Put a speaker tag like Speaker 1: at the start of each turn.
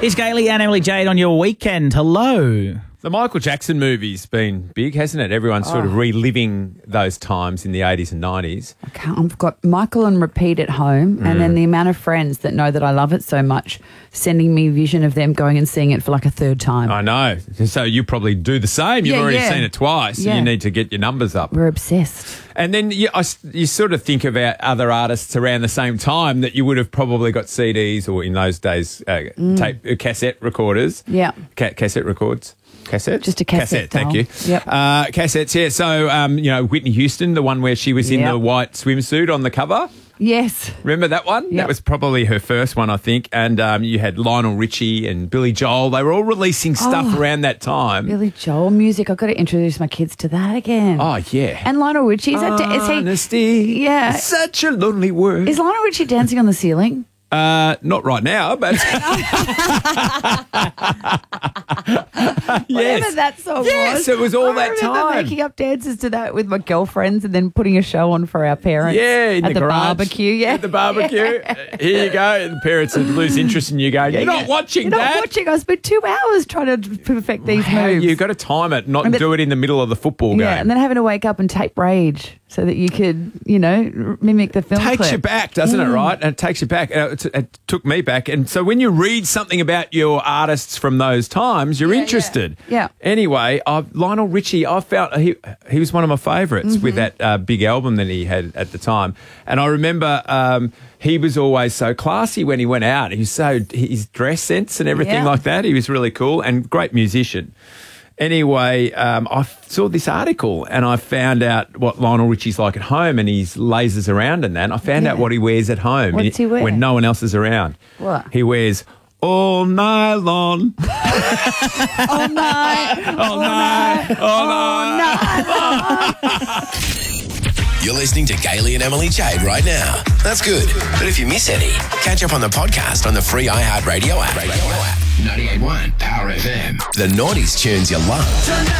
Speaker 1: It's Gailey and Emily Jade on your weekend. Hello.
Speaker 2: The Michael Jackson movie's been big, hasn't it? Everyone's sort of reliving those times in the 80s and 90s.
Speaker 3: I've got Michael on repeat at home, and then the amount of friends that know that I love it so much sending me vision of them going and seeing it for like a third time.
Speaker 2: I know. So you probably do the same. You've already seen it twice.
Speaker 3: Yeah.
Speaker 2: So you need to get your numbers up.
Speaker 3: We're obsessed.
Speaker 2: And then you sort of think about other artists around the same time that you would have probably got CDs or in those days cassette recorders.
Speaker 3: Yeah.
Speaker 2: Cassette records. Cassette?
Speaker 3: Just a cassette.
Speaker 2: Thank you.
Speaker 3: Yep.
Speaker 2: Cassettes, yeah. So, Whitney Houston, the one where she was in the white swimsuit on the cover.
Speaker 3: Yes.
Speaker 2: Remember that one?
Speaker 3: Yep.
Speaker 2: That was probably her first one, I think. And you had Lionel Richie and Billy Joel. They were all releasing stuff around that time.
Speaker 3: Billy Joel music. I've got to introduce my kids to that again.
Speaker 2: Oh, yeah.
Speaker 3: And Lionel Richie.
Speaker 2: Honesty.
Speaker 3: Yeah.
Speaker 2: Such a lonely word.
Speaker 3: Is Lionel Richie dancing on the ceiling?
Speaker 2: Not right now, but
Speaker 3: Whatever that song was.
Speaker 2: Yes, it was all that
Speaker 3: I remember
Speaker 2: time.
Speaker 3: making up dances to that with my girlfriends and then putting a show on for our parents.
Speaker 2: Yeah, in
Speaker 3: at the
Speaker 2: garage.
Speaker 3: barbecue. Yeah,
Speaker 2: at the barbecue. Here you go. The parents would lose interest in you going, you're not watching,
Speaker 3: You're
Speaker 2: Dad.
Speaker 3: not watching. I spent 2 hours trying to perfect these moves.
Speaker 2: You've got to time it, not do it in the middle of the football game.
Speaker 3: Yeah, and then having to wake up and tape rage so that you could, mimic the film
Speaker 2: Takes
Speaker 3: clip.
Speaker 2: you back, doesn't it, right? And it takes you back. It took me back. And so when you read something about your artists from those times, you're interested.
Speaker 3: Yeah.
Speaker 2: Anyway, Lionel Richie, I felt he was one of my favourites with that big album that he had at the time. And I remember he was always so classy when he went out. He was his dress sense and everything like that. He was really cool and great musician. Anyway, I saw this article and I found out what Lionel Richie's like at home and he lasers around and that. And I found out what he wears at home.
Speaker 3: What does he wear?
Speaker 2: When no one else is around.
Speaker 3: What?
Speaker 2: He wears all nylon.
Speaker 3: All night.
Speaker 4: You're listening to Gailey and Emily Jade right now. That's good. But if you miss any, catch up on the podcast on the free iHeartRadio app. 98.1 Power FM. The noughties tunes you love.